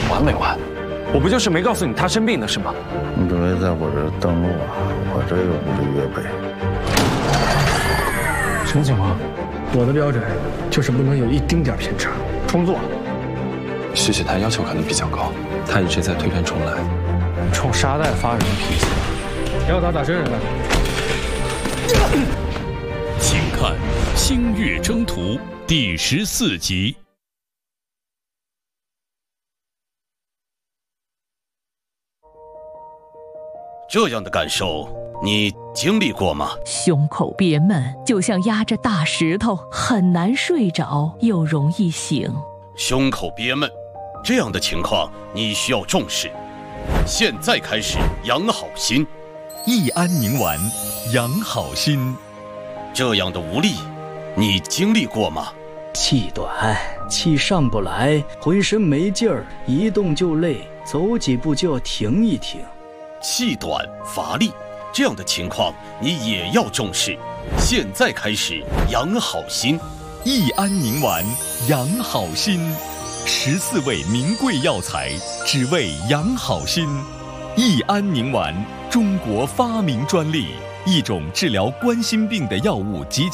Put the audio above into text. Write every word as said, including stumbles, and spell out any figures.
完没完？我不就是没告诉你他生病了是吗？ 你准备在我这儿登陆啊？我这有你的约配。 什么情况？ 我的标准就是不能有一丁点偏差。重做。 徐启泰要求可能比较高，他一直在推翻重来。 冲沙袋发什么脾气？要打打真人了。 请看《星月征途》第十四集。 这样的感受，你经历过吗？ 胸口憋闷，就像压着大石头，很难睡着，又容易醒。 胸口憋闷，这样的情况你需要重视。现在开始养好心。 益安宁丸，养好心。 这样的无力，你经历过吗？ 气短，气上不来，浑身没劲儿，一动就累，走几步就要停一停。 气短乏力，这样的情况你也要重视。现在开始养好心。 益安宁丸，养好心。十四味名贵药材，只为养好心。益安宁丸，中国发明专利，一种治疗冠心病的药物及